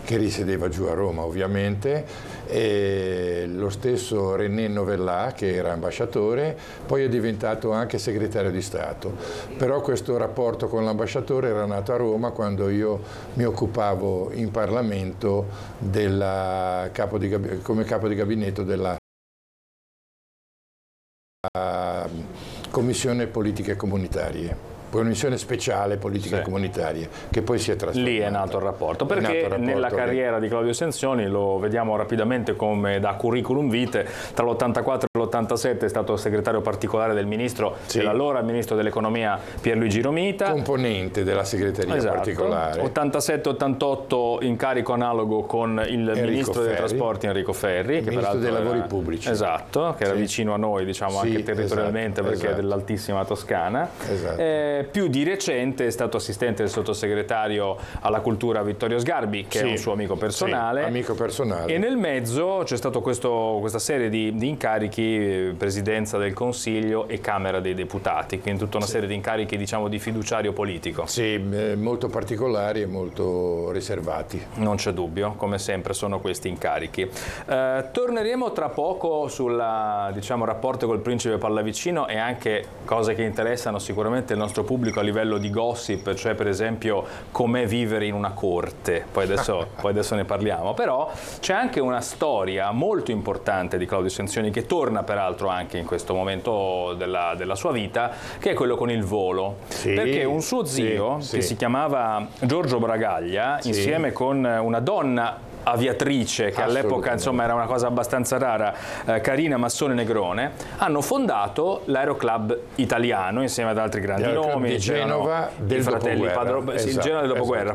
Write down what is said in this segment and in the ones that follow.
che risiedeva giù a Roma ovviamente, e lo stesso René Novella, che era ambasciatore, poi è diventato anche segretario di Stato. Però questo rapporto con l'ambasciatore era nato a Roma quando io mi occupavo in Parlamento come capo di gabinetto della Commissione Politiche Comunitarie. Commissione speciale politiche comunitarie, che poi si è trasformata. Lì è nato il rapporto, perché nella carriera di Claudio Ascensioni, lo vediamo rapidamente come da curriculum vitae, tra l'84 e l'87 è stato segretario particolare del ministro, dell'allora ministro dell'economia Pierluigi Romita. Componente della segreteria particolare. 87-88 incarico analogo con il ministro dei trasporti Enrico Ferri. Che ministro dei lavori pubblici. Esatto, che era vicino a noi, diciamo, anche territorialmente, perché è dell'altissima Toscana. Esatto. Più di recente è stato assistente del sottosegretario alla cultura Vittorio Sgarbi, che è un suo amico personale. Amico personale. E nel mezzo c'è stato questa serie di incarichi, presidenza del Consiglio e Camera dei Deputati, quindi tutta una serie di incarichi, diciamo, di fiduciario politico. Sì, molto particolari e molto riservati. Non c'è dubbio, come sempre sono questi incarichi. Torneremo tra poco sul, diciamo, rapporto col principe Pallavicino e anche cose che interessano sicuramente il nostro pubblico a livello di gossip, cioè per esempio com'è vivere in una corte, poi adesso ne parliamo, però c'è anche una storia molto importante di Claudio Ascensioni che torna peraltro anche in questo momento della sua vita, che è quello con il volo, perché un suo zio che si chiamava Giorgio Bragaglia, insieme con una donna aviatrice che all'epoca insomma era una cosa abbastanza rara, Carina Massone Negrone, hanno fondato l'Aeroclub italiano insieme ad altri grandi nomi di Genova del fratelli dopoguerra. Il Genova del dopoguerra.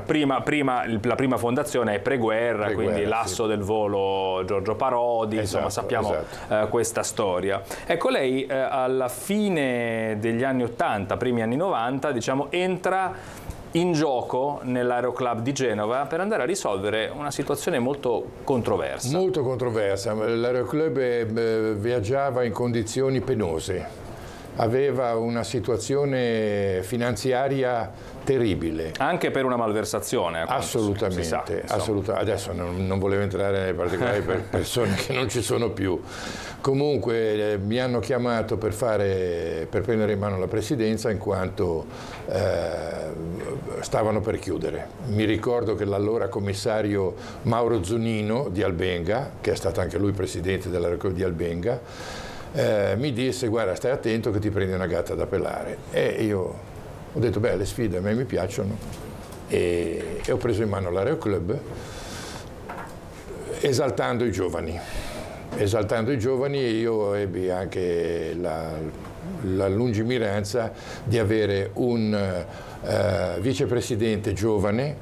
La prima fondazione è preguerra, quindi l'asso del volo Giorgio Parodi, insomma sappiamo questa storia. Ecco, lei alla fine degli anni 80, primi anni 90, diciamo, entra in gioco nell'Aeroclub di Genova per andare a risolvere una situazione molto controversa. Molto controversa. L'Aeroclub viaggiava in condizioni penose, aveva una situazione finanziaria terribile. Anche per una malversazione. Assolutamente. Adesso non volevo entrare nei particolari per persone che non ci sono più. Comunque mi hanno chiamato per prendere in mano la presidenza in quanto stavano per chiudere. Mi ricordo che l'allora commissario Mauro Zunino di Albenga, che è stato anche lui presidente dell'Aeroclub di Albenga, mi disse: guarda, stai attento che ti prendi una gatta da pelare. E io ho detto: beh, le sfide a me mi piacciono, e ho preso in mano l'Aeroclub esaltando i giovani. E io ebbi anche la lungimiranza di avere un vicepresidente giovane,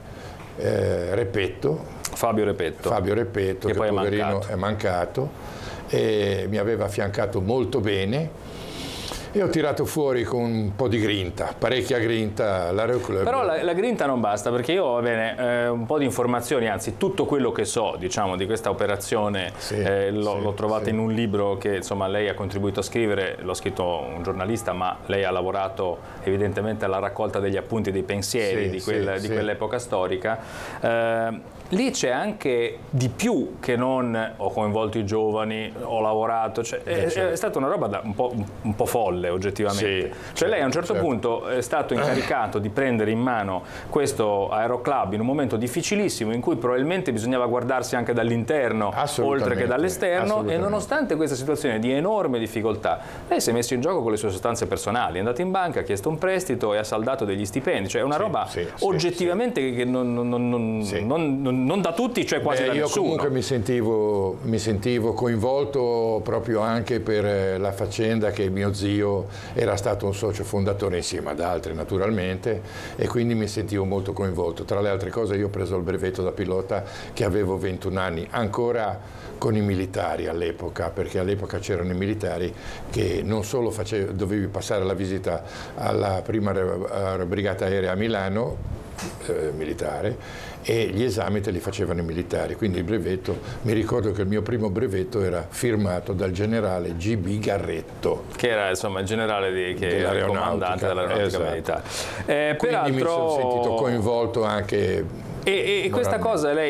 Fabio Repetto, che poi poverino è mancato, e mi aveva affiancato molto bene. E ho tirato fuori con un po' di grinta, parecchia grinta, l'Aeroclub. Però la grinta non basta, perché io, va bene, un po' di informazioni, anzi tutto quello che so, diciamo, di questa operazione l'ho trovato in un libro che, insomma, lei ha contribuito a scrivere, l'ho scritto un giornalista, ma lei ha lavorato evidentemente alla raccolta degli appunti, dei pensieri di quell'epoca storica. Lì c'è anche di più che non ho coinvolto i giovani, ho lavorato, è stata una roba un po' folle oggettivamente. Lei a un certo punto è stato incaricato di prendere in mano questo Aeroclub in un momento difficilissimo in cui probabilmente bisognava guardarsi anche dall'interno oltre che dall'esterno, e nonostante questa situazione di enorme difficoltà lei si è messo in gioco con le sue sostanze personali, è andato in banca, ha chiesto un prestito e ha saldato degli stipendi, cioè una roba oggettivamente che non da tutti, cioè quasi da nessuno. Io comunque mi sentivo coinvolto proprio anche per la faccenda che mio zio era stato un socio fondatore insieme ad altri naturalmente, e quindi mi sentivo molto coinvolto. Tra le altre cose io ho preso il brevetto da pilota che avevo 21 anni, ancora con i militari all'epoca, perché all'epoca c'erano i militari che non solo dovevi passare la visita alla prima brigata aerea a Milano, militare, e gli esami te li facevano i militari, quindi il brevetto, mi ricordo che il mio primo brevetto era firmato dal generale G.B. Garretto, che era insomma il generale che era il comandante dell'aeronautica militare. Quindi mi sono sentito coinvolto anche. E questa cosa lei